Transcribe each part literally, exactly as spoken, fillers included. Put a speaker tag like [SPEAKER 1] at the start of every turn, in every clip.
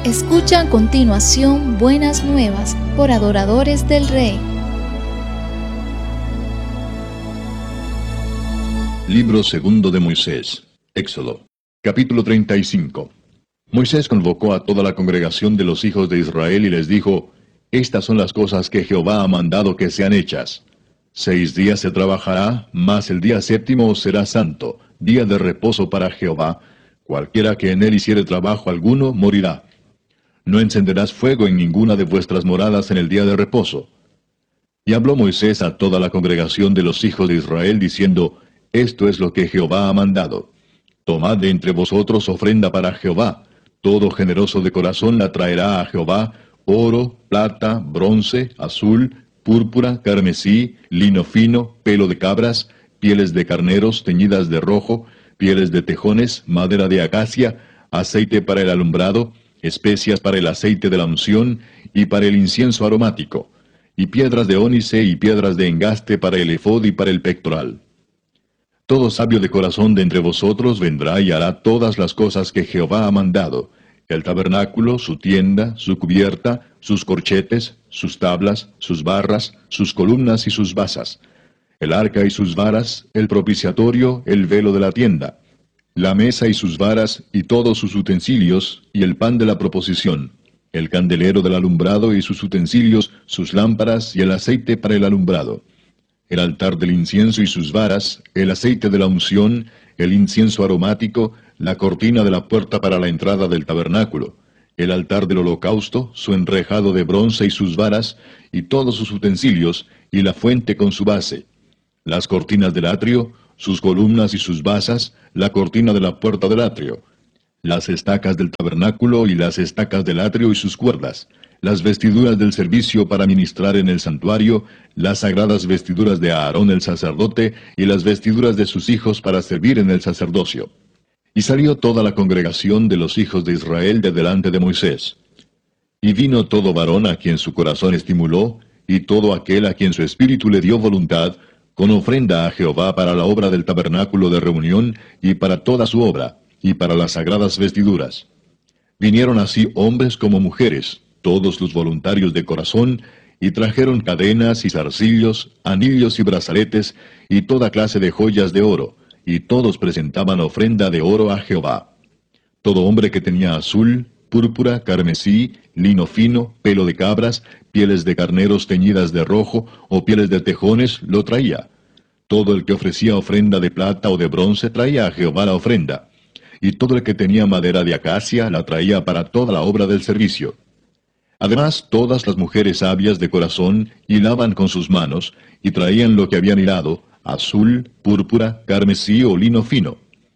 [SPEAKER 1] Escucha a continuación Buenas Nuevas por Adoradores del Rey.
[SPEAKER 2] Libro segundo de Moisés, Éxodo, capítulo treinta y cinco. Moisés convocó a toda la congregación de los hijos de Israel y les dijo: Estas son las cosas que Jehová ha mandado que sean hechas. Seis días se trabajará, mas el día séptimo será santo, día de reposo para Jehová. Cualquiera que en él hiciere trabajo alguno, morirá. No encenderás fuego en ninguna de vuestras moradas en el día de reposo. Y habló Moisés a toda la congregación de los hijos de Israel, diciendo: Esto es lo que Jehová ha mandado. Tomad de entre vosotros ofrenda para Jehová. Todo generoso de corazón la traerá a Jehová: oro, plata, bronce, azul, púrpura, carmesí, lino fino, pelo de cabras, pieles de carneros teñidas de rojo, pieles de tejones, madera de acacia, aceite para el alumbrado, especias para el aceite de la unción y para el incienso aromático, y piedras de ónice y piedras de engaste para el efod y para el pectoral. Todo sabio de corazón de entre vosotros vendrá y hará todas las cosas que Jehová ha mandado: el tabernáculo, su tienda, su cubierta, sus corchetes, sus tablas, sus barras, sus columnas y sus basas, el arca y sus varas, el propiciatorio, el velo de la tienda, la mesa y sus varas, y todos sus utensilios, y el pan de la proposición, el candelero del alumbrado y sus utensilios, sus lámparas y el aceite para el alumbrado, el altar del incienso y sus varas, el aceite de la unción, el incienso aromático, la cortina de la puerta para la entrada del tabernáculo, el altar del holocausto, su enrejado de bronce y sus varas, y todos sus utensilios, y la fuente con su base, las cortinas del atrio, sus columnas y sus basas, la cortina de la puerta del atrio, las estacas del tabernáculo y las estacas del atrio y sus cuerdas, las vestiduras del servicio para ministrar en el santuario, las sagradas vestiduras de Aarón el sacerdote y las vestiduras de sus hijos para servir en el sacerdocio. Y salió toda la congregación de los hijos de Israel de delante de Moisés. Y vino todo varón a quien su corazón estimuló, y todo aquel a quien su espíritu le dio voluntad, con ofrenda a Jehová para la obra del tabernáculo de reunión, y para toda su obra, y para las sagradas vestiduras. Vinieron así hombres como mujeres, todos los voluntarios de corazón, y trajeron cadenas y zarcillos, anillos y brazaletes, y toda clase de joyas de oro, y todos presentaban ofrenda de oro a Jehová. Todo hombre que tenía azul, púrpura, carmesí, lino fino, pelo de cabras, pieles de carneros teñidas de rojo, o pieles de tejones, lo traía. Todo el que ofrecía ofrenda de plata o de bronce traía a Jehová la ofrenda. Y todo el que tenía madera de acacia la traía para toda la obra del servicio. Además, todas las mujeres sabias de corazón hilaban con sus manos, y traían lo que habían hilado, azul, púrpura, carmesí o lino fino.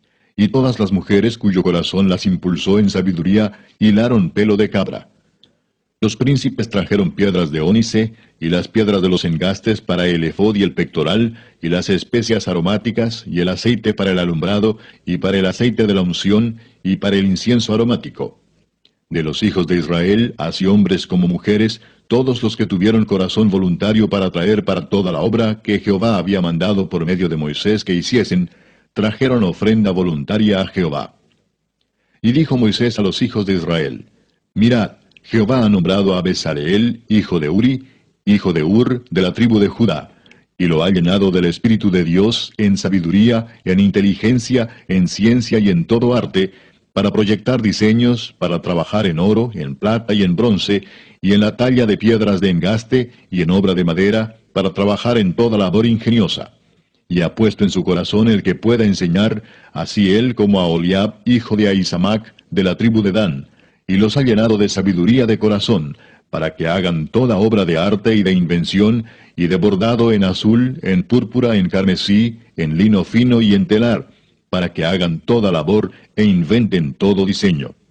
[SPEAKER 2] Y todas las mujeres cuyo corazón las impulsó en sabiduría hilaron pelo de cabra. Los príncipes trajeron piedras de ónice, y las piedras de los engastes para el efod y el pectoral, y las especias aromáticas, y el aceite para el alumbrado, y para el aceite de la unción, y para el incienso aromático. De los hijos de Israel, así hombres como mujeres, todos los que tuvieron corazón voluntario para traer para toda la obra que Jehová había mandado por medio de Moisés que hiciesen, trajeron ofrenda voluntaria a Jehová. Y dijo Moisés a los hijos de Israel: Mirad, Jehová ha nombrado a Bezaleel, hijo de Uri, hijo de Ur, de la tribu de Judá, y lo ha llenado del Espíritu de Dios en sabiduría, en inteligencia, en ciencia y en todo arte, para proyectar diseños, para trabajar en oro, en plata y en bronce, y en la talla de piedras de engaste, y en obra de madera, para trabajar en toda labor ingeniosa. Y ha puesto en su corazón el que pueda enseñar, así él como a Oliab, hijo de Ahisamac, de la tribu de Dan, y los ha llenado de sabiduría de corazón, para que hagan toda obra de arte y de invención, y de bordado en azul, en púrpura, en carmesí, en lino fino y en telar, para que hagan toda labor e inventen todo diseño.